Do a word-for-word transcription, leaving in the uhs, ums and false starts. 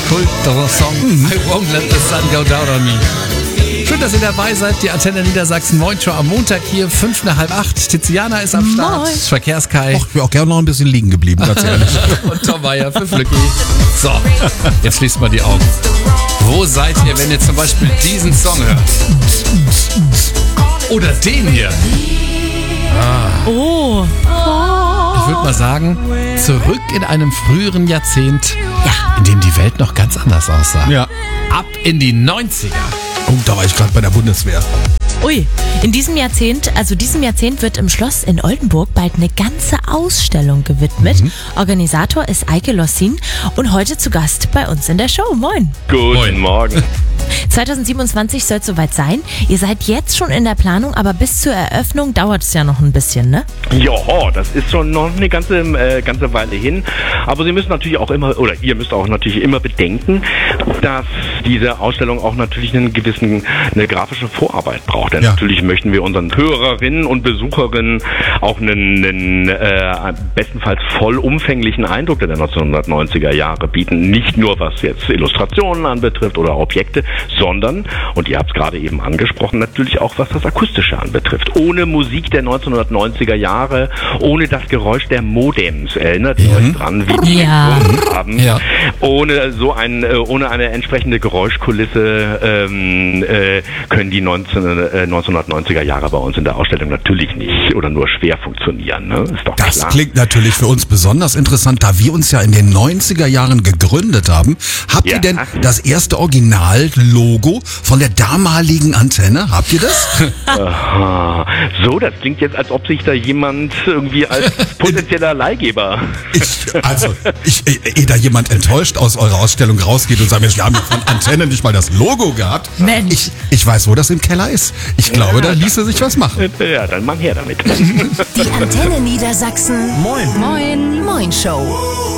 Kult-Song I Won't Let the Sun Go Down on Me. Schön, dass ihr dabei seid. Die Antenne Niedersachsen Moin Show am Montag hier, fünf nach halb acht. Tiziana ist am Start. Moin. Verkehrskai. Ich wäre auch gerne noch ein bisschen liegen geblieben, ganz ehrlich. Und Tom Meier für Flücki. So, jetzt schließt mal die Augen. Wo seid ihr, wenn ihr zum Beispiel diesen Song hört? Oder den hier? Ah. Oh. Ich würde mal sagen, zurück in einem früheren Jahrzehnt, in dem die Welt noch ganz anders aussah. Ja. Ab in die neunziger. Oh, da war ich gerade bei der Bundeswehr. Ui, in diesem Jahrzehnt, also diesem Jahrzehnt wird im Schloss in Oldenburg bald eine ganze Ausstellung gewidmet. Mhm. Organisator ist Eike Lossin und heute zu Gast bei uns in der Show. Moin. Guten Moin. Morgen. zwanzig siebenundzwanzig soll es soweit sein. Ihr seid jetzt schon in der Planung, aber bis zur Eröffnung dauert es ja noch ein bisschen, ne? Ja, das ist schon noch eine ganze, äh, ganze Weile hin. Aber Sie müssen natürlich auch immer, oder ihr müsst auch natürlich immer bedenken, dass diese Ausstellung auch natürlich einen gewissen, eine grafische Vorarbeit braucht. Denn Ja. natürlich möchten wir unseren Hörerinnen und Besucherinnen auch einen, einen äh, bestenfalls vollumfänglichen Eindruck der neunzehnhundertneunziger Jahre bieten. Nicht nur was jetzt Illustrationen anbetrifft oder Objekte, sondern, und ihr habt es gerade eben angesprochen, natürlich auch was das Akustische anbetrifft. Ohne Musik der neunzehnhundertneunziger Jahre, ohne das Geräusch der Modems, erinnert ihr euch dran, wie die Ja. gesungen haben, Ja. ohne so ein, äh, ohne eine entsprechende Geräuschkulisse ähm, äh, können die neunzehn, äh, neunzehnhundertneunziger Jahre bei uns in der Ausstellung natürlich nicht oder nur schwer funktionieren. Ne? Ist doch Das klar. klingt natürlich für uns besonders interessant, da wir uns ja in den neunziger Jahren gegründet haben. Habt Ja. ihr denn das erste Original-Logo von der damaligen Antenne? Habt ihr das? Aha. So, das klingt jetzt, als ob sich da jemand irgendwie als potenzieller Leihgeber... Ich, also, ich, ehe da jemand enttäuscht aus eurer Ausstellung rausgeht und sagt, Mensch, wir haben ja von Antenne nicht mal das Logo gehabt. Mensch. Ich, ich weiß, wo das im Keller ist. Ich glaube, da ließe sich was machen. Ja, dann mach her damit. Die Antenne Niedersachsen. Moin. Moin. Moin Show.